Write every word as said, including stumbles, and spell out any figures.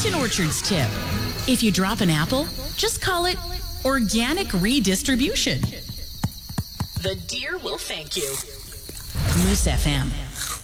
Edmonton Orchards tip. If you drop an apple, just call it organic redistribution. The deer will thank you. Moose F M.